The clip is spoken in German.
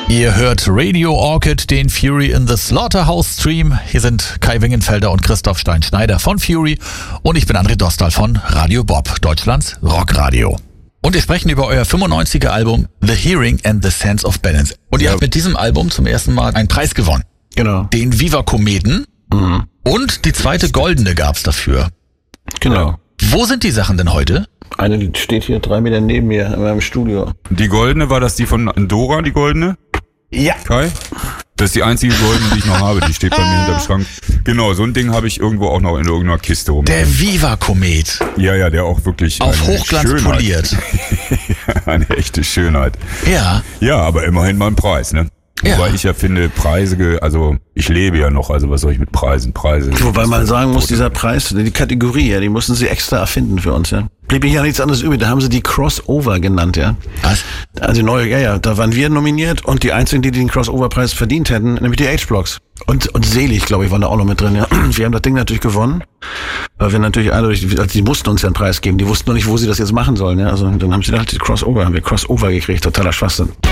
Ihr hört Radio Orchid, den Fury in the Slaughterhouse Stream. Hier sind Kai Wingenfelder und Christoph Stein-Schneider von Fury und ich bin André Dostal von Radio Bob, Deutschlands Rockradio. Und wir sprechen über euer 95er Album The Hearing and the Sense of Balance. Und ihr habt mit diesem Album zum ersten Mal einen Preis gewonnen. Genau. Den Viva Kometen. Mhm. Und die zweite goldene gab's dafür. Genau. Wo sind die Sachen denn heute? Eine steht hier 3 Meter neben mir in meinem Studio. Die goldene, war das die von Dora, die goldene? Ja. Kai? Das ist die einzige goldene, die ich noch habe. Die steht bei mir hinterm Schrank. Genau, so ein Ding habe ich irgendwo auch noch in irgendeiner Kiste rum. Der Viva Komet. Ja, der auch wirklich auf Hochglanz Schönheit. Poliert. Eine echte Schönheit. Ja. Ja, aber immerhin mal ein Preis, ne? Ja. Wobei ich ja finde, Preise, also ich lebe ja noch, also was soll ich mit Preise? Wobei man sagen muss, dieser Preis, die Kategorie, ja, die mussten sie extra erfinden für uns, ja. Blieb ja nichts anderes übrig, da haben sie die Crossover genannt, ja. Was? Also da waren wir nominiert und die einzigen, die den Crossover-Preis verdient hätten, nämlich die H-Blocks. Und Selig, glaube ich, waren da auch noch mit drin, ja. Wir haben das Ding natürlich gewonnen, weil wir natürlich die mussten uns ja einen Preis geben, die wussten noch nicht, wo sie das jetzt machen sollen, ja. Also dann haben sie gedacht, haben wir Crossover gekriegt, totaler Schwachsinn.